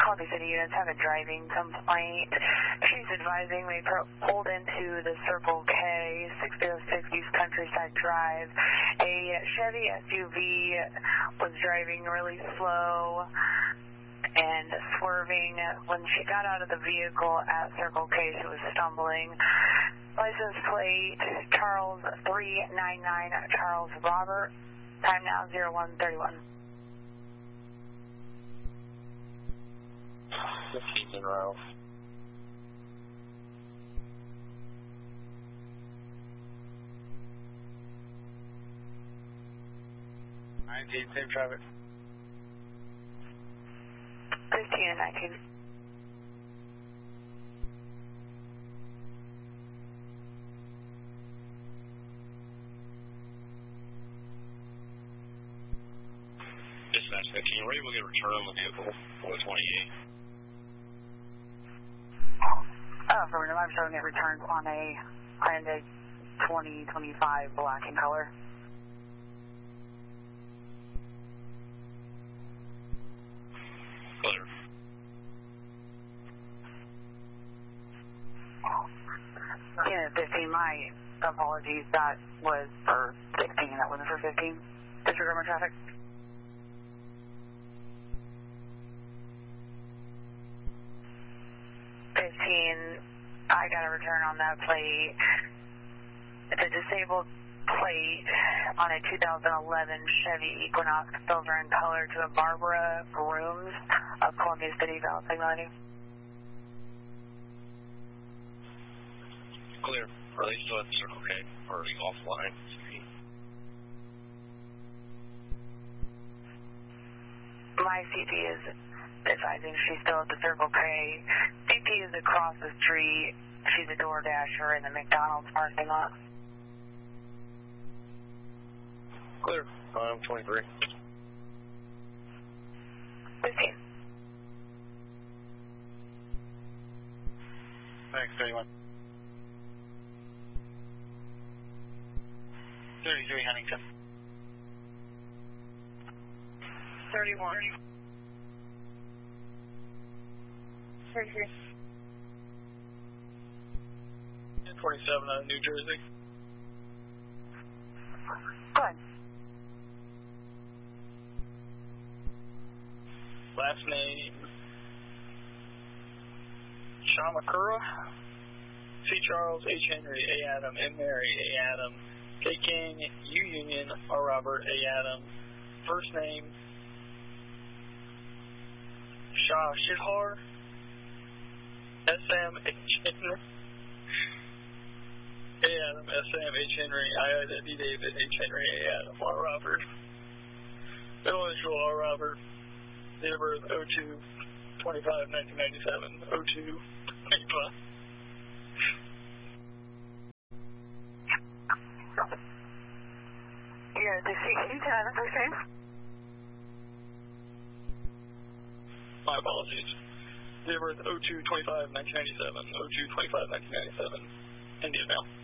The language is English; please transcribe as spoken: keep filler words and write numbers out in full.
Columbia City units have a driving complaint. She's advising they pulled into the Circle K, six oh six East Countryside Drive. A Chevy S U V was driving really slow and swerving. When she got out of the vehicle at Circle K, she was stumbling. License plate Charles three nine nine, Charles Robert. Time now zero one thirty-one. fifteen in row. nineteen, same traffic. fifteen and nineteen. Dispatch fifteen, were you able to get a return on the vehicle for the twenty-eight? Oh, for I'm showing it returned on a Hyundai twenty twenty-five black in color. Clear. Unit fifteen, my apologies, that was for sixteen, that wasn't for fifteen. Disregard my traffic. fifteen, I got a return on that plate. It's a disabled plate on a two thousand eleven Chevy Equinox silver in color to a Barbara Grooms of Columbia City, valid signaling. Clear. Are they still at the Circle K? Or are they offline? My C P is advising she's still at the Circle K. C P is across the street. She's a door dasher in the McDonald's parking lot. Clear. I'm twenty-three. fifteen. Thanks, thirty-one. thirty-three, Huntington. thirty-one. thirty-three. twenty-seven out of New Jersey. Go ahead. Last name Shamakura. C. Charles, H. Henry, A. Adam, M. Mary, A. Adam, K. King, U. Union, R. Robert, A. Adam. First name Shah Shidhar, S. M. H. Henry, A. Adam, S. M. H. Henry, I. I. D. David, H. Henry, A. Adam, R. Robert. Middle initial R. Robert. Date of birth oh two twenty-five nineteen ninety-seven. oh two twenty-five. Yeah, the C Q, can I have the first name? My apologies. Date of birth oh two twenty-five nineteen ninety-seven. oh two twenty-five nineteen ninety-seven. Indian male.